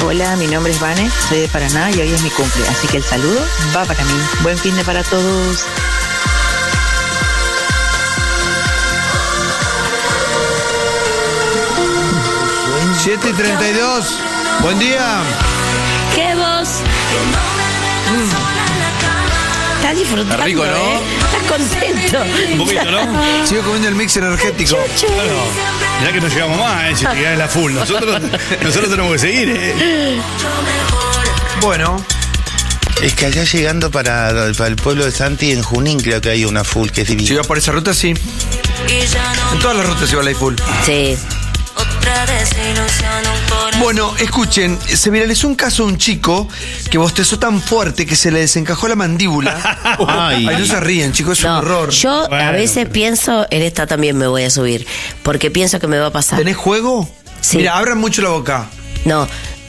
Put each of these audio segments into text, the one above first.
Hola, mi nombre es Vane, soy de Paraná y hoy es mi cumple, así que el saludo va para mí. Buen fin de para todos. Siete y 32. Buen día. ¿Qué vos? Estás disfrutando, Está rico, ¿no? Estás contento. Un poquito, ¿no? Sigo comiendo el mix energético. Claro. Mirá que no llegamos más, si te quedás en la full. Nosotros tenemos que seguir, Bueno, Es que allá llegando para el pueblo de Santi, en Junín, creo que hay una full que es divina. si iba por esa ruta, sí. En todas las rutas iba la full. Sí. Bueno, escuchen, se viralizó un caso de un chico que bostezó tan fuerte que se le desencajó la mandíbula. Ay. Ay, no se ríen, chicos, es un horror. Yo a Bueno. veces pienso, en esta también me voy a subir, porque pienso que me va a pasar. ¿Tenés juego? Sí. Mira, abran mucho la boca. No,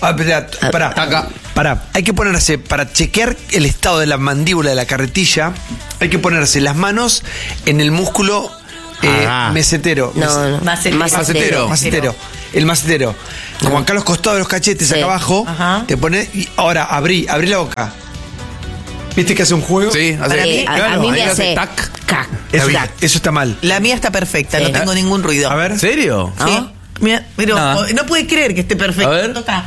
Pará. Hay que ponerse, para chequear el estado de la mandíbula de la carretilla, hay que ponerse las manos en el músculo mesetero. no. Macetero. El macetero. Como acá a los costados de los cachetes, Sí. acá abajo, te pones. Y ahora, abrí la boca. ¿Viste que hace un juego? Sí, hace. a mí me ahí hace tac. cac. Eso está mal. La mía está perfecta, Sí. no tengo ningún ruido. A ver. ¿En serio? Sí. ¿Ah? Mira, pero Nada. no puede creer que esté perfecto. A ver. Toca.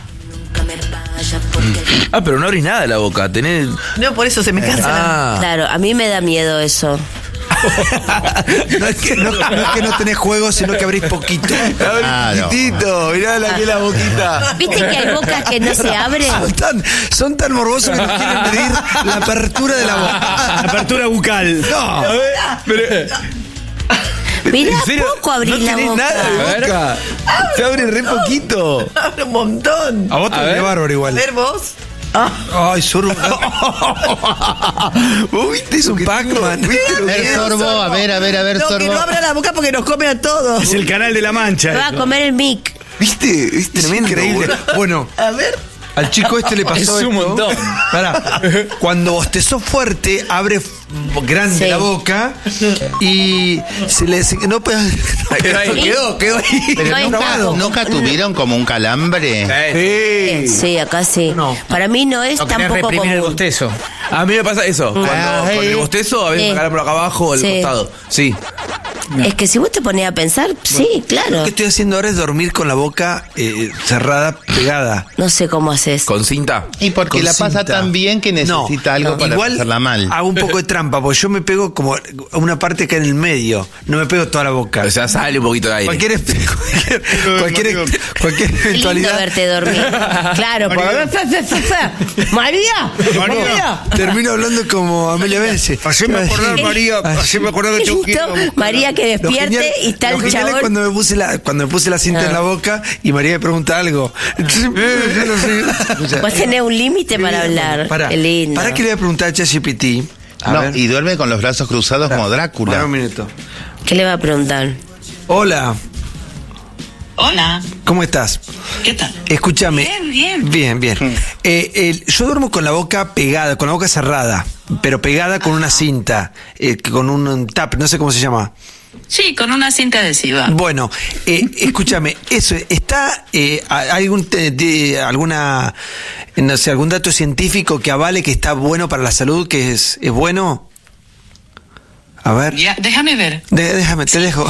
Pero no abrís nada de la boca. Tenés. No, por eso se me cansa. Ah. Claro, a mí me da miedo eso. No es que no tenés juego, sino que abrís poquito. Claro. Tito, mirá la boquita. ¿Viste que hay bocas que no se abren? Son tan morbosos que no quieren medir la apertura de la boca. Apertura bucal. No. Mirá, ¿En serio? poco abrís no la tenés boca. nada de boca. Se abre re poquito. Abre un montón. A vos te A viene ver. bárbaro A igual. ver vos. Ay, sorbo. ¿Vos viste eso? Pac-Man. A ver, sorbo, a ver, No, que sorbo. no abra la boca porque nos come a todos. Es el canal de la mancha. Me va a eso. comer el mic. ¿Viste? Es tremendo. Increíble. Bueno, A ver. al chico este le pasó Es un esto. montón. Pará. Cuando bostezó fuerte, abre grande Sí. la boca y se le no puede. Quedó ahí. Pero No hay nunca, taco. nunca tuvieron como un calambre. Sí, acá sí. No. Para mí no es tampoco común. bostezo. A mí me pasa eso. Cuando con el bostezo, a veces Sí. me calambre acá abajo o el Sí. costado. Sí. Es que si vos te ponías a pensar, sí, claro. Lo que estoy haciendo ahora es dormir con la boca cerrada, pegada. No sé cómo haces. Con cinta. Y porque Con la pasa cinta. tan bien que necesita algo para igual pasarla mal. hago un poco de trampa, porque yo me pego como a una parte que en el medio. No me pego toda la boca. O sea, sale un poquito de aire. Cualquier Qué lindo eventualidad. verte dormir. Claro, María. Termino hablando como Amelia Vence. Haceme acordar, María. Haceme acordar que Qué lindo, María que Lo despierte genial- y está lo el genial es chabón. cuando me puse la cinta en la boca y María me pregunta algo. Entonces, yo no sé. O sea, Vos tenés un límite para hablar. Pará, Qué lindo. ¿Para qué le voy a preguntar a ChatGPT? A No, ver. y duerme con los brazos cruzados como Pará Drácula. un minuto. ¿Qué le va a preguntar? Hola, Hola, ¿cómo estás? ¿qué tal? Escúchame. Bien. Bien. Yo duermo con la boca pegada, con la boca cerrada, pero pegada con una cinta, con un tap, no sé cómo se llama. Sí, con una cinta adhesiva. Bueno, escúchame, eso, ¿está hay alguna, no sé, algún dato científico que avale que está bueno para la salud, que es bueno? A ver, Ya, déjame ver. déjame, te dejo.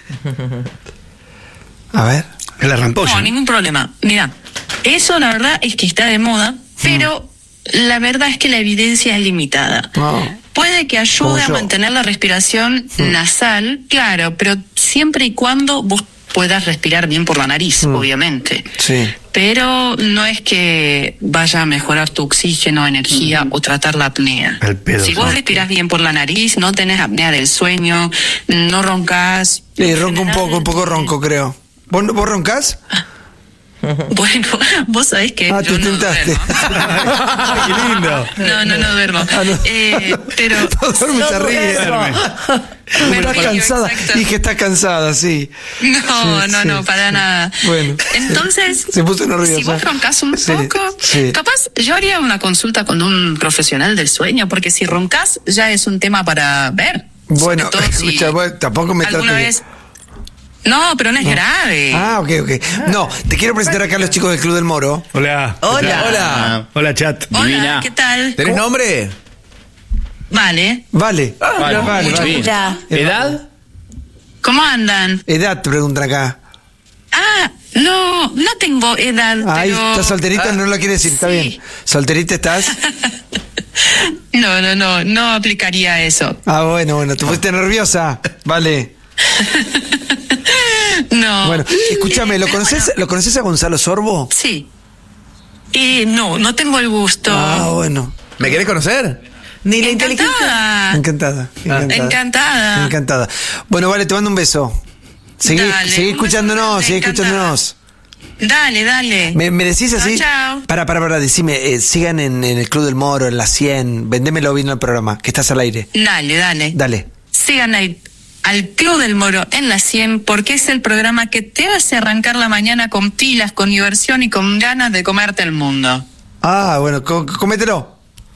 A ver. La rampolla. No, ningún problema. Mira, eso la verdad es que está de moda, pero la verdad es que la evidencia es limitada. No. Puede que ayude a yo. mantener la respiración nasal, claro, pero siempre y cuando vos puedas respirar bien por la nariz, obviamente. Sí. Pero no es que vaya a mejorar tu oxígeno, energía o tratar la apnea. Al pedo, Si vos no. respirás bien por la nariz, no tenés apnea del sueño, no roncas. Ronco un poco ronco, creo. ¿Vos roncás? Bueno, vos sabés que Ah, yo te no intentaste. duermo. Qué lindo. No duermo. Pero Todo duerme, se ríe. me Estás río, cansada. exacto. Dije, está cansada, sí. No, para nada. Bueno. Entonces, Se puso nerviosa. si vos roncás un Sí, poco, sí. capaz yo haría una consulta con un profesional del sueño, porque si roncás ya es un tema para ver. Bueno, Sobre todo si escucha, tampoco me alguna trate de... vez No, pero no es grave. Ah, ok. No, te quiero presentar acá a los chicos del Club del Moro. Hola. Hola. Hola. Hola, chat. Hola, Divina. ¿qué tal? ¿Tenés nombre? Vale. Vale. Vale. bien. Ya. ¿Edad? ¿Cómo andan? Edad, te preguntan acá. Ah, no tengo edad. Ahí, pero... ¿estás solterita? No lo quiere decir, está Sí. bien. ¿Solterita estás? No aplicaría eso. Ah, bueno, te fuiste nerviosa. Vale. No. Bueno, escúchame, ¿lo conoces a Gonzalo Sorbo? Sí. No tengo el gusto. Ah, bueno. ¿Me querés conocer? Ni la inteligencia. Encantada. Encantada. Encantada. Bueno, vale, te mando un beso. Seguí Dale, un beso escuchándonos, grande, seguí encantada. escuchándonos. Dale. ¿Me decís así? Chao. Para, decime, sigan en el Club del Moro, en la 100, vendémelo bien al programa, que estás al aire. Dale. Dale. Sigan al Club del Moro en la 100 porque es el programa que te hace arrancar la mañana con pilas, con diversión y con ganas de comerte el mundo. Ah, bueno, comételo.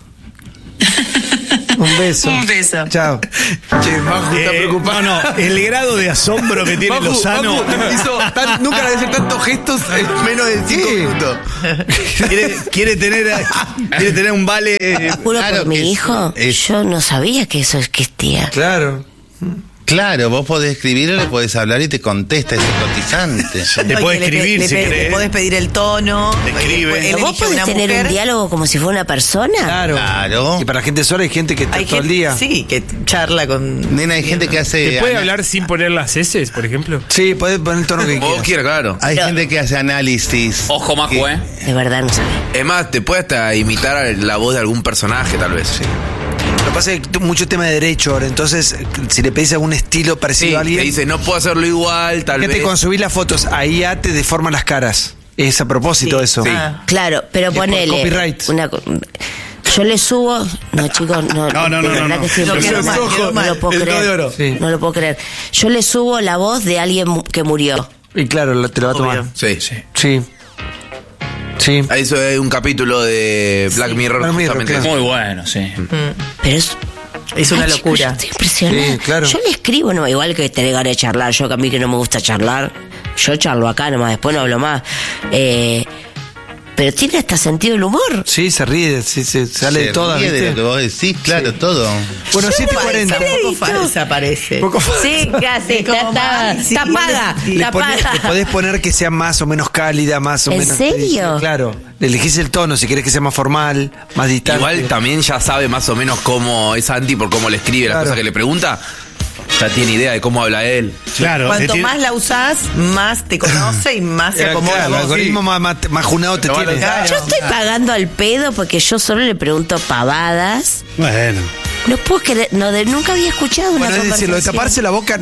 Un beso. Un beso. Chao. Che, Maju está preocupado. No, el grado de asombro que tiene Lozano. Nunca le había hecho tantos gestos en menos de 5 Sí. minutos. quiere tener un vale. Juro Claro por mi que hijo, es- yo no sabía que eso existía. Claro. Claro, vos podés escribirle, le podés hablar y te contesta, es hipnotizante. Te puede Le escribir si le querés. podés pedir el tono. Te escribe. Él ¿Pero vos elige podés una tener mujer. un diálogo como si fuera una persona? Claro. Y para la gente sola hay gente que está Hay todo el gente, día. sí, que charla con... Nena, hay gente que hace. ¿Te puede hablar sin poner las S, por ejemplo? Sí, podés poner el tono que Vos quieras. quieras, claro. Hay gente que hace análisis. Ojo, Maju, Que- De verdad no sabía. Es más, te puede hasta imitar la voz de algún personaje, tal vez. Lo que pasa es que mucho tema de derecho ahora, entonces si le pedís algún estilo parecido Sí, a te alguien, dice, no puedo hacerlo igual, tal fíjate, vez. cuando subís las fotos, ahí ya te deforman las caras. Es a propósito Sí. eso. Sí. Claro, pero Es por ponele. copyright. Yo le subo. No, chicos, no. No, de verdad que sí, Lo no, quedó mal, quedó no mal. lo puedo El creer. do de oro. Sí. No lo puedo creer. Yo le subo la voz de alguien que murió. Y claro, te lo va a tomar. Obvio. Sí. Sí. Eso es un capítulo de Black Mirror. Black Mirror, justamente. claro. Muy bueno, sí. Pero es. Es una Ay, chicos, locura. yo estoy impresionada. Sí, claro. Yo le escribo, no, igual que tener ganas de charlar. Yo que a mí que no me gusta charlar. Yo charlo acá nomás, después no hablo más. Pero tiene hasta sentido del humor. Sí, se ríe, sí, se sale Se de todas, ríe de ¿viste? lo que vos decís, claro, todo. Bueno, 7:40. Un poco falsa parece. Poco Sí, casi, Como está más, sí, paga. sí. Le, Está le paga. podés poner que sea más o menos cálida, más o ¿En menos. serio? Claro. Le elegís el tono, si querés que sea más formal, más distante. Igual también ya sabe más o menos cómo es Santi por cómo le escribe las Claro. cosas que le pregunta. Ya tiene idea de cómo habla él. Claro. Cuanto tiene- más la usás, más te conoce y más se acomoda. Claro, el a vos. algoritmo más junado te tiene. Claro. Yo estoy pagando al pedo porque yo solo le pregunto pavadas. Bueno. No puedo creer, nunca había escuchado una Bueno, es decir, lo de conversación. taparse la boca.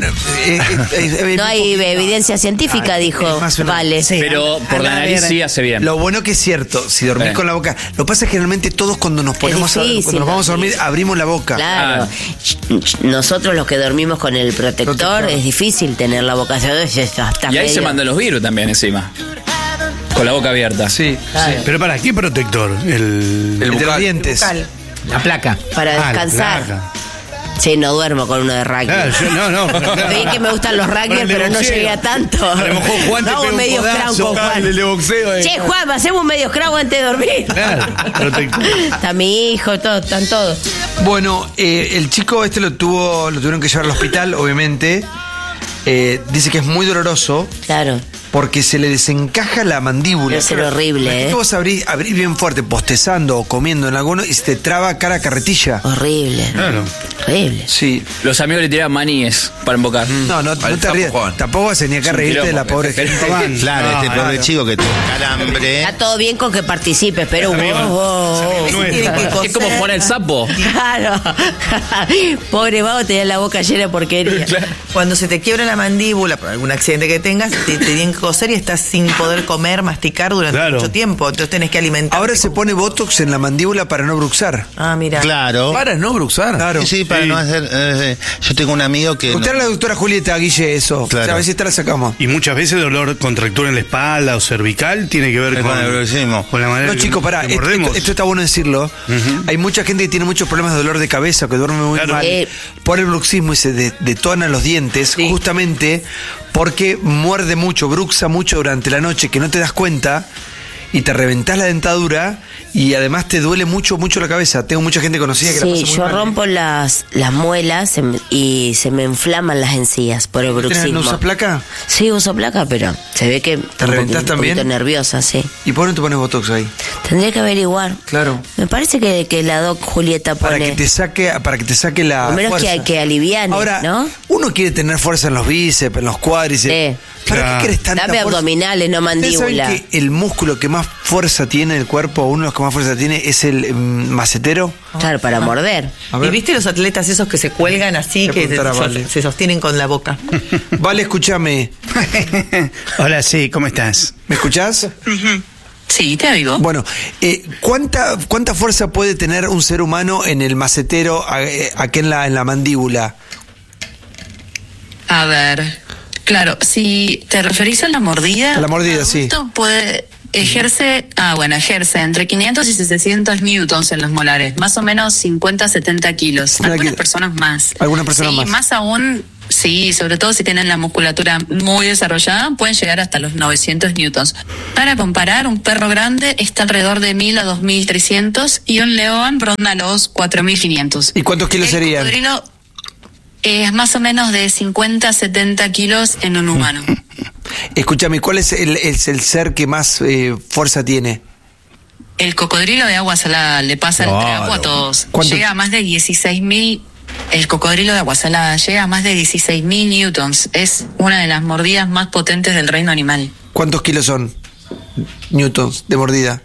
No hay evidencia científica, dijo. es más una- Vale. Pero por la nariz sí hace bien. Lo bueno que es cierto, si dormís Sí. con la boca. Lo que pasa es que generalmente todos cuando nos ponemos difícil, cuando nos vamos a dormir, sí. abrimos la boca. Claro. Nosotros los que dormimos con el protector, Protector. es difícil tener la boca cerrada. Y ahí se mandan los virus también encima. Con la boca abierta. Sí, Pero para, ¿qué protector? El de los bucal. dientes. Bucal. La placa. para Ah, la descansar. placa. Sí, no duermo con uno de rugby. Claro, no. Pero claro. Vi que me gustan los rugby, Bueno, el de pero no boxeo. llegué a tanto. A lo mejor Juan te No, pega un medio codazo, scrum con Juan. El de boxeo. Che, Juan, hacemos un medio scrum antes de dormir. Claro, protector. Está mi hijo, todo, están todos. Bueno, el chico este lo tuvieron que llevar al hospital, obviamente. Dice que es muy doloroso Claro. porque se le desencaja la mandíbula. Debe ser horrible, imagínate ¿eh? Vos abrís bien fuerte, postezando o comiendo en alguno y se te traba cara a carretilla. Horrible. Claro. Horrible. Sí. Los amigos le tiraban maníes para invocar. No te sapo, rías. Juan. Tampoco vas a ni acá a reírte de la pobre gente. Claro, No, este pobre claro. chico que tuvo calambre. Está todo bien con que participes, pero Amigo, no es- Tiene que Es como coser. Juan el sapo. Claro. Pobre vago, tenía la boca llena de porquería. Cuando se te quiebra la mandíbula por algún accidente que tengas, te tienen que coser y estás sin poder comer, masticar durante Claro. mucho tiempo. Entonces tenés que alimentar. Ahora se pone botox en la mandíbula para no bruxar. Ah, mira. Claro. Para no bruxar. Claro. Sí, para no hacer... yo tengo un amigo que... Contarle a la doctora Julieta, Guille, eso. Claro. O sea, a ver si te la sacamos. Y muchas veces dolor, contractura en la espalda o cervical tiene que ver Con el bruxismo. con la manera No, chicos, pará, que mordemos. esto está bueno decirlo. Hay mucha gente que tiene muchos problemas de dolor de cabeza, que duerme muy Claro. mal por el bruxismo y se detonan los dientes, justamente porque muerde mucho, bruxa mucho durante la noche, que no te das cuenta y te reventás la dentadura y además te duele mucho la cabeza. Tengo mucha gente conocida que la pasa Sí, muy yo mal. rompo las muelas y se me inflaman las encías por el bruxismo. ¿No usas placa? Sí, uso placa, pero se ve que ¿Te reventás también? un poquito nerviosa, sí. ¿Y por qué no te pones botox ahí? Tendría que averiguar. Claro. Me parece que la doc Julieta pone... Para que te saque la Lo menos fuerza. que aliviane, Ahora, ¿no? uno quiere tener fuerza en los bíceps, en los cuádriceps. Sí. ¿Para Claro. qué querés tanta Dame fuerza? abdominales, no ¿Ustedes mandíbula. saben que el músculo que más fuerza tiene en el cuerpo, uno de los que más fuerza tiene, es el macetero? Claro, para morder. A ¿Y ver. viste los atletas esos que se cuelgan así, Voy a que preguntar a Vale. se sostienen con la boca? Vale, escúchame. Hola, sí, ¿cómo estás? ¿Me escuchás? Sí, te oigo. Bueno, ¿cuánta fuerza puede tener un ser humano en el macetero, aquí en la mandíbula? A ver, claro, si te referís a la mordida... A la mordida, sí. Esto puede... ejerce entre 500 y 700 newtons en los molares, más o menos 50, 70 kilos. 70 Algunas kilos. personas más. Algunas personas Sí, más. más aún, sí, sobre todo si tienen la musculatura muy desarrollada, pueden llegar hasta los 900 newtons. Para comparar, un perro grande está alrededor de 1000 a 2300 y un león ronda los 4500. ¿Y cuántos kilos El serían? cocodrilo es más o menos de 50 a 70 kilos en un humano. Escúchame, ¿cuál es el ser que más fuerza tiene? El cocodrilo de agua salada le pasa el trapo a todos. ¿Cuánto? Llega a más de 16.000. El cocodrilo de agua salada llega a más de 16.000 newtons. Es una de las mordidas más potentes del reino animal. ¿Cuántos kilos son? Newtons de mordida.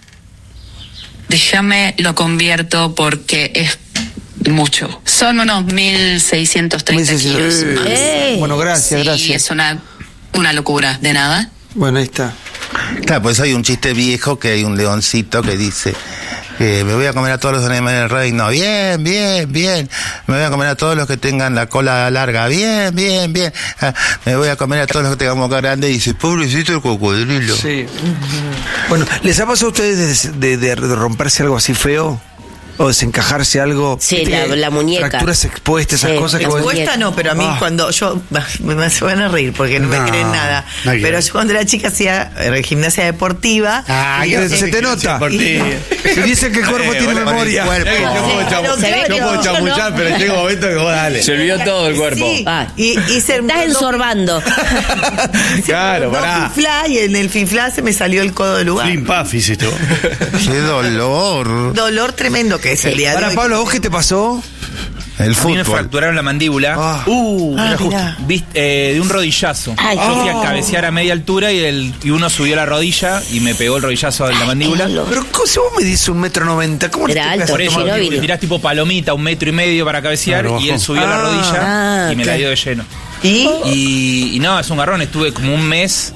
Déjame lo convierto porque es mucho. Son unos 1.630 kilos. Bueno, gracias, Sí, gracias. es una locura, de nada. Bueno, ahí está. Claro, pues hay un chiste viejo que hay un leoncito que dice que me voy a comer a todos los animales del reino. Bien, bien, bien. Me voy a comer a todos los que tengan la cola larga. Bien, bien, bien. Me voy a comer a todos los que tengan boca grande. Y dice, pobrecito el cocodrilo. Sí. Bueno, ¿les ha pasado a ustedes de romperse algo así feo? ¿O desencajarse algo? Sí, ¿Viste? la muñeca. Fracturas expuestas, esas Sí, cosas que vos decís. Expuesta no, pero a mí cuando yo... Se van a reír porque no me No, creen nada. no hay que Pero ver. yo cuando era chica hacía gimnasia deportiva. Ah, y que yo- se te nota. Y dicen que el cuerpo tiene bueno, memoria. con el cuerpo. Se ve que no, chamuchar, pero llega un momento que vos dale. Se olvidó todo el cuerpo. Sí, Ah. y hice Estás ensorbando. Claro, pará. Fifla, y en el fifla se me salió el codo del lugar. Flim puff hiciste vos. Qué dolor. Dolor tremendo que es el día de Para hoy. Pablo, ¿vos qué te pasó? El A mí me fútbol. fracturaron la mandíbula Ah, mirá. de un rodillazo. Ay, Yo fui a oh. cabecear a media altura y uno subió la rodilla y me pegó el rodillazo en la mandíbula. Pero si vos me dices 1,90 m, ¿cómo Era te alto, pegas? Por eso Ginóbili. tirás tipo palomita, 1,5 metros para cabecear Claro, y él bajó. subió la rodilla Ah, y me la claro. dio de lleno. ¿Y? Y no, es un garrón. Estuve como un mes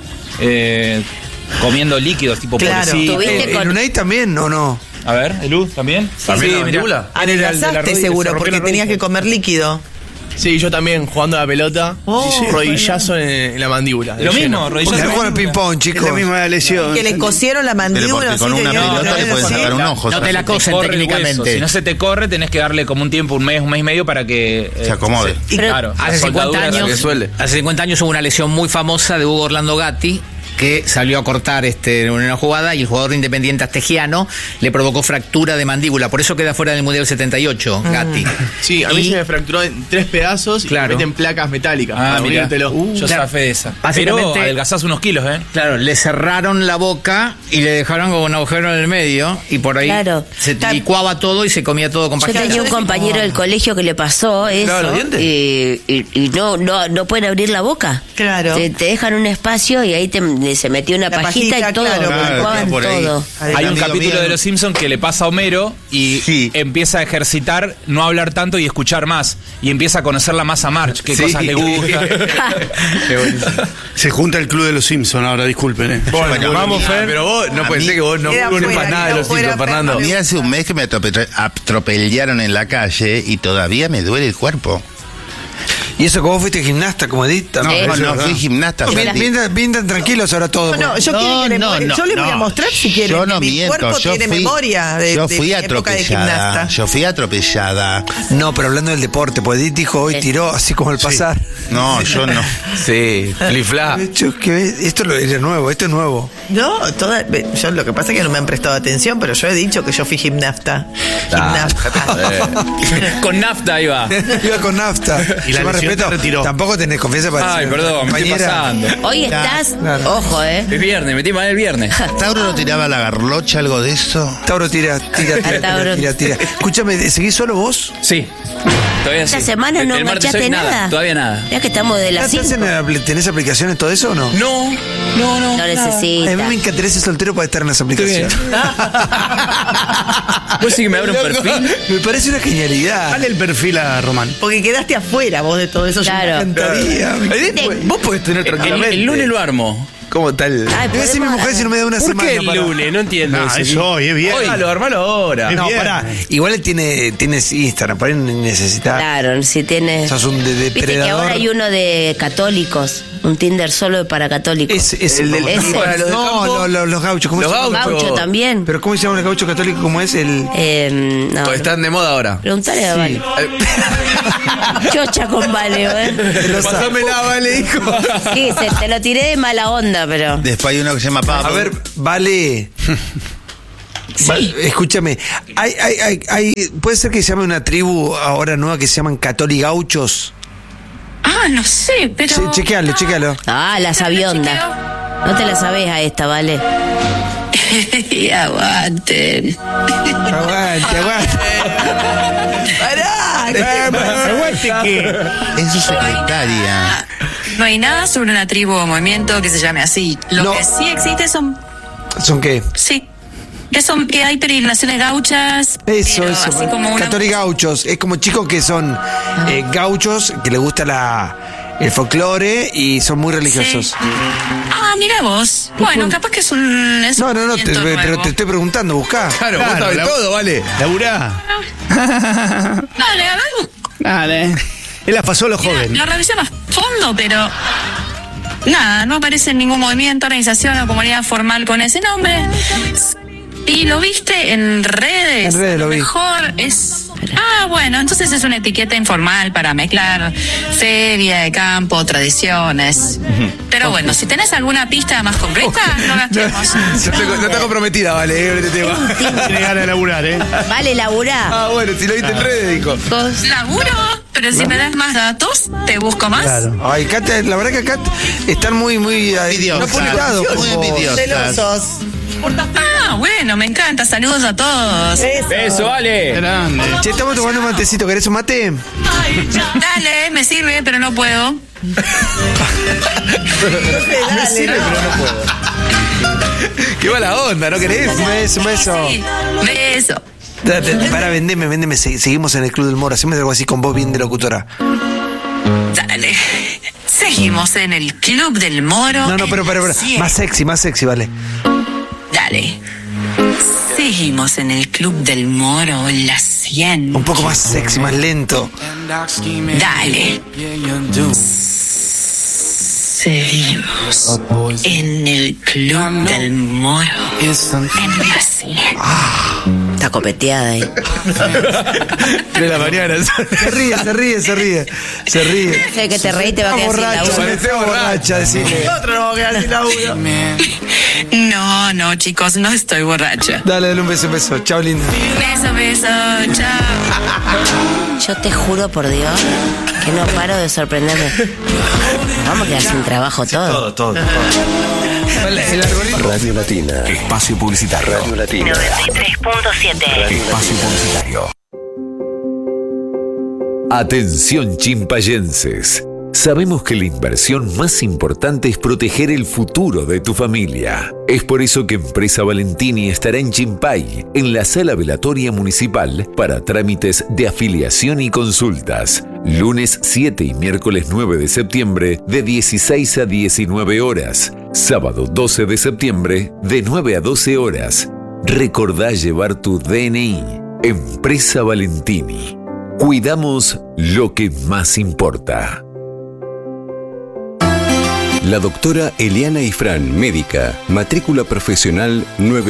comiendo líquidos tipo Claro. pobrecito. Tuviste ¿En UNAI también o no? A ver, ¿Elú también? ¿También la mirá. mandíbula? Era el de la Adelgazaste rodilla, seguro se rompió porque la tenías rodilla. que comer líquido. Sí, yo también, jugando a la pelota, Oh. rodillazo en la mandíbula. de Lo lleno. mismo, Porque rodillazo. se juegan al ping-pong, Es chicos. la misma lesión. Que le cosieron la Pero mandíbula. porque con así una que- pelota le pueden ¿sí? sacar un ojo. No te la Te cosen corre el técnicamente. hueso. Si no se te corre, tenés que darle como un tiempo, un mes y medio para que Se acomode. y claro, la Hace 50 soldadura años, se resuelve. hace 50 años hubo una lesión muy famosa de Hugo Orlando Gatti, que salió a cortar en una jugada y el jugador de Independiente Astegiano le provocó fractura de mandíbula. Por eso queda fuera del Mundial 78, Gatti. Sí, a mí Y- se me fracturó en 3 pedazos y Claro. me meten placas metálicas. Ah, para mira. unírtelo. Yo Claro. zafé de esa. Pero Básicamente- adelgazás unos kilos, ¿eh? Claro, le cerraron la boca y le dejaron como un agujero en el medio y por ahí Claro. se licuaba todo y se comía todo con Yo pajita. tenía un compañero del colegio que le pasó eso los dientes. y no pueden abrir la boca. Claro. Te dejan un espacio y ahí se metía una La pajita y pajita, todo, claro, jugaban por ahí. todo. Hay un amigo capítulo mío- de Los Simpsons que le pasa a Homero y Sí. empieza a ejercitar, no hablar tanto y escuchar más. Y empieza a conocerla más a Marge, qué Sí. cosas le gustan. Se junta el club de los Simpsons ahora, disculpen. Bueno, Vamos, Fer. Pero vos, no A puede mí- ser que vos no Queda sepas fuera, nada de quedó los fuera, Simpsons, Fernando. A mí hace un mes que me atropellaron en la calle y todavía me duele el cuerpo. Y eso que vos fuiste gimnasta, como Edith. No, también. no fui gimnasta. Bien, Santi. bien tan tranquilos ahora todos. No, yo, yo le voy a mostrar si quieren. Yo no mi miento, cuerpo yo tiene fui, memoria de, yo de fui mi época de atropellada. gimnasta. Yo fui atropellada. No, pero hablando del deporte, pues Edith dijo hoy tiró así como al pasar. No, yo no. Sí, flifla. Esto era nuevo, esto es nuevo. No, yo lo que pasa es que no me han prestado atención, pero yo he dicho que yo fui gimnasta. Con nafta iba. Iba con nafta. Y la Yo me lesión respeto. te retiró. Tampoco tenés confianza para Ay, decir, perdón, me estoy compañera. pasando. Hoy estás, claro. ojo, Es viernes, metí mal el viernes. ¿Tauro no tiraba la garlocha, algo de eso? Tauro, tira. Tauro. Escúchame, ¿seguís solo vos? Sí. Todavía Esta sí. semana no El martes machaste hoy, nada. Todavía nada. Ya que estamos de las 5. ¿Tenés aplicaciones todo eso o no? No. No A mí necesita. me encantaría ser soltero para estar en las aplicaciones. ¿Vos sí que me abre un perfil? Me parece una genialidad. Dale el perfil a Román. Porque quedaste afuera vos de todo eso. Claro. Me encantaría. Vos podés tener tranquilamente. El lunes lo armo. ¿Cómo tal? Ay, Debe ser mi podemos- mujer si no me da una ¿Por semana. qué el para- lunes? No entiendo No, eso. es hoy, es bien. Armalo ahora. Es No, bien. pará. Igual él tienes Instagram, por ahí necesitas. Claro, si tienes. Sos un Viste que depredador. ahora hay uno de católicos, un Tinder solo para católicos. Ese, El del Ese. tipo para los de No, campo. los gauchos. ¿Cómo Los se llama? gauchos. Gaucho también. Pero ¿cómo se llama el gaucho católico? ¿Cómo es el...? No. Pues están de moda ahora. Preguntale a Vale. Chocha con Vale, ¿eh? Pásamela, vale, hijo. Sí, te lo tiré de mala onda, pero. Después hay uno que se llama Pablo. A ver, vale. Escúchame, puede ser que se llame una tribu ahora nueva que se llaman Gauchos. Ah, no sé, pero. Sí, chequealo. Ah, la sabionda. No te la sabes a esta, Vale. Y aguanten. Aguante. ¿Aguante qué? Es su secretaria. No hay nada sobre una tribu o movimiento que se llame así. Lo No. que sí existe son. ¿Son qué? Sí. Que hay peregrinaciones gauchas. Eso. Así como una. Gauchos. Es como chicos que son gauchos, que les gusta el folclore y son muy religiosos. Sí. Ah, mira vos. Bueno, capaz que es un. Es un No, movimiento pero nuevo. te estoy preguntando, buscá. Claro, vos sabés todo, vale. Laburá. Dale, a ver. Dale. Él la pasó a los Mira, jóvenes. lo revisé más fondo, pero. Nada, no aparece en ningún movimiento, organización o comunidad formal con ese nombre. Y lo viste en redes. En redes lo A vi. mejor es. Ah, bueno, entonces es una etiqueta informal para mezclar feria de campo, tradiciones. Pero bueno, si tenés alguna pista más concreta, no gastemos. No está comprometida, vale, este tema. Tiene ganas de laburar, ¿eh? Vale, laburá. Ah, bueno, si lo viste en redes, dijo. Laburo, pero si me das más datos, te busco más. Ay, Kat, la verdad que Kat están muy Envidiosas. no publicado. Muy envidiosas. Celosos. Ah, bueno, me encanta. Saludos a todos. Eso, vale. Grande. Che, estamos tomando un matecito, ¿querés un mate? Dale, me sirve, pero no puedo. Qué mala onda, ¿no querés? Un beso. Sí, beso. Para, vendeme. Seguimos en el Club del Moro. Hacemos algo así con vos bien de locutora. Dale. Seguimos en el Club del Moro. No, pero. Más sexy, vale. Dale. Seguimos en el Club del Moro, la 100. Un poco más sexy, más lento. Dale. Seguimos en el Club del Moro, en la 100. Está copeteada ahí. 3 de la mañana. Se ríe. Sé que te reí, te va a quedar sin laburo. Está borracha, decime. Otro no va a quedar sin laburo. No, chicos, no estoy borracha. Dale un beso. Chao, lindo. Beso, chao. Yo te juro por Dios que no paro de sorprenderme. Vamos a quedar sin trabajo todo. Todo. Radio Latina. Espacio publicitario. Radio Latina. 93.7. Espacio publicitario. Atención chimpayenses. Sabemos que la inversión más importante es proteger el futuro de tu familia. Es por eso que Empresa Valentini estará en Chimpay, en la sala velatoria municipal, para trámites de afiliación y consultas. Lunes 7 y miércoles 9 de septiembre de 16 a 19 horas. Sábado 12 de septiembre de 9 a 12 horas. Recordá llevar tu DNI. Empresa Valentini. Cuidamos lo que más importa. La doctora Eliana Ifrán, médica, matrícula profesional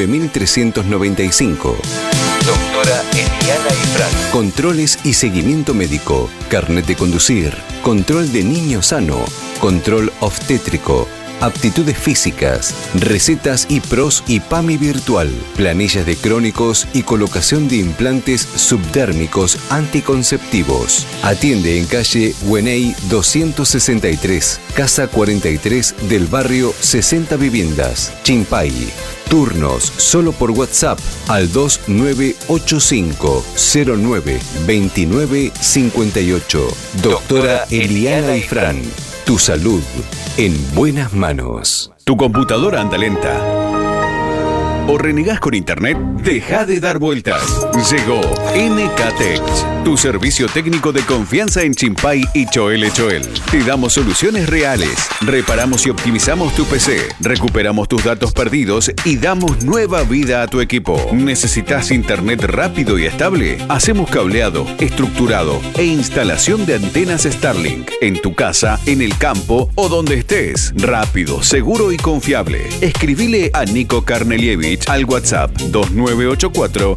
9395. Doctora Eliana Ifrán. Controles y seguimiento médico, carnet de conducir, control de niño sano, control obstétrico, aptitudes físicas, recetas y pros y PAMI virtual, planillas de crónicos y colocación de implantes subdérmicos anticonceptivos. Atiende en calle Güeney 263, casa 43 del barrio 60 Viviendas, Chimpay. Turnos solo por WhatsApp al 2985 09 29 58. Doctora Eliana Ifrán. Tu salud en buenas manos. ¿Tu computadora anda lenta? ¿O renegás con internet? Deja de dar vueltas. Llegó NKTech, tu servicio técnico de confianza en Chimpay y Choel. Te damos soluciones reales. Reparamos y optimizamos tu PC. Recuperamos tus datos perdidos y damos nueva vida a tu equipo. ¿Necesitas internet rápido y estable? Hacemos cableado, estructurado e instalación de antenas Starlink en tu casa, en el campo o donde estés. Rápido, seguro y confiable. Escribile a Nico Karnelievich al WhatsApp 2984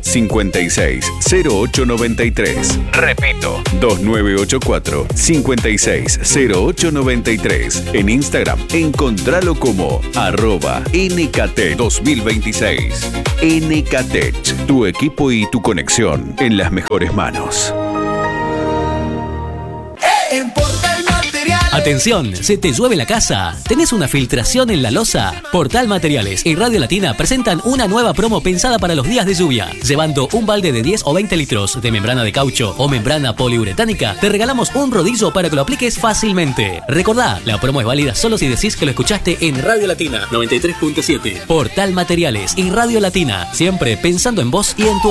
560893. Repito, 2984 560893. En Instagram, encontralo como @NKT 2026. NKTech, tu equipo y tu conexión en las mejores manos. En Portal Materiales. Atención, ¿se te llueve la casa? ¿Tenés una filtración en la losa? Portal Materiales y Radio Latina presentan una nueva promo pensada para los días de lluvia. Llevando un balde de 10 o 20 litros de membrana de caucho o membrana poliuretánica, te regalamos un rodillo para que lo apliques fácilmente. Recordá, la promo es válida solo si decís que lo escuchaste en Radio Latina 93.7. Portal Materiales y Radio Latina, siempre pensando en vos y en tu